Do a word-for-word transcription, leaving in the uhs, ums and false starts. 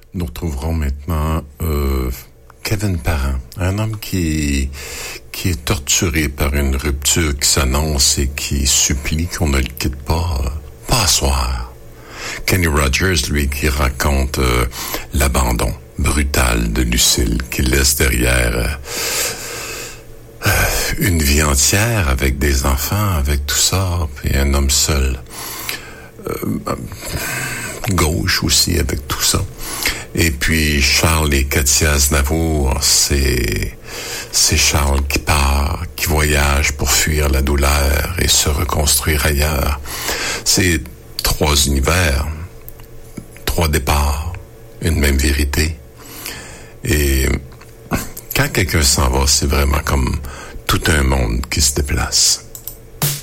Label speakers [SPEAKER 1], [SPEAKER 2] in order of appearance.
[SPEAKER 1] Nous retrouverons maintenant euh, Kevin Parent, un homme qui, qui est torturé par une rupture qui s'annonce et qui supplie qu'on ne le quitte pas, pas à soir. Kenny Rogers, lui, qui raconte euh, l'abandon brutal de Lucille, qui laisse derrière euh, euh, une vie entière avec des enfants, avec tout ça, puis un homme seul. Euh, gauche aussi avec tout ça. Et puis Charles et Katia Aznavour, c'est c'est Charles qui part, qui voyage pour fuir la douleur et se reconstruire ailleurs. C'est trois univers, trois départs, une même vérité. Et quand quelqu'un s'en va, c'est vraiment comme tout un monde qui se déplace.